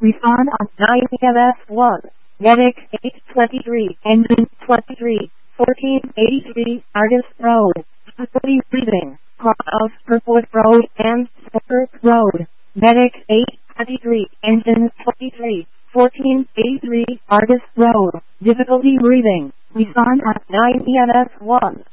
Refund on 9MS1. Medic 823. Engine 23. 1483. Artist Road. Facility Breathing. Cross Kirkwood Road and Kirk Road. Medic 823. Engine 23. 1483. Artist Road. Difficulty breathing. Refund on 9MS1.